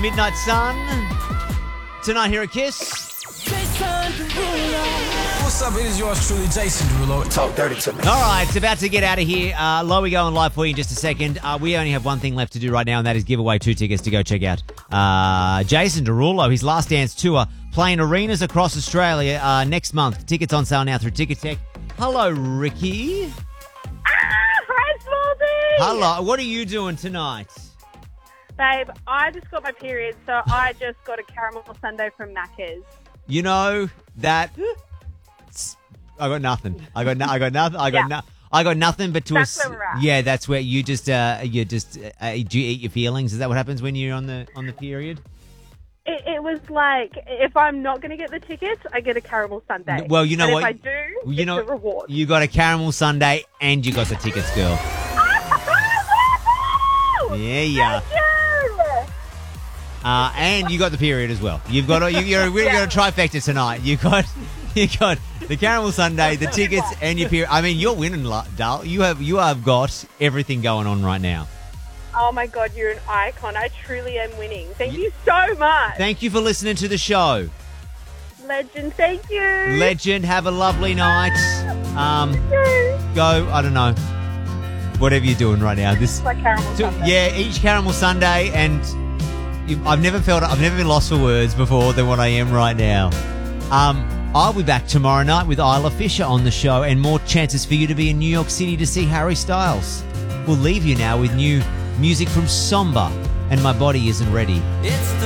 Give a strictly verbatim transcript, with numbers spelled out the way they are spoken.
Midnight Sun. Tonight here at Kiss. What's up? It is yours truly, Jason Derulo. Talk dirty to me. All right, it's about to get out of here. Uh, Low, we go on live for you in just a second. Uh, we only have one thing left to do right now, and that is give away two tickets to go check out uh, Jason Derulo, his Last Dance tour, playing arenas across Australia uh, next month. Tickets on sale now through Ticketek. Hello, Ricky. Ah, hi, Smallsy. Hello. What are you doing tonight? Babe, I just got my period, so I just got a caramel sundae from Macca's. You know that I got nothing. I got no, I got nothing. I got Yeah. no. I got nothing but to That's a, where we're at. yeah. That's where you just uh you just uh, do you eat your feelings? Is that what happens when you're on the on the period? It, it was like, if I'm not going to get the tickets, I get a caramel sundae. Well, you know and what? if I do, You it's know a reward. you got a caramel sundae and you got the tickets, girl. Yeah, yeah. Thank you. Uh, and you got the period as well. You've got a, you, you're really got a trifecta tonight. You got you got the caramel sundae, the tickets, and your period. I mean, you're winning, Dal. You have you have got everything going on right now. Oh, my God, you're an icon. I truly am winning. Thank you so much. Thank you for listening to the show. Legend, thank you. Legend, have a lovely night. Um, You. go, I don't know, whatever you're doing right now. This, My caramel so, sundae. yeah, each caramel sundae, and you, I've never felt, I've never been lost for words before than what I am right now. Um, I'll be back tomorrow night with Isla Fisher on the show, and more chances for you to be in New York City to see Harry Styles. We'll leave you now with new music from Somba, and My Body Isn't Ready. It's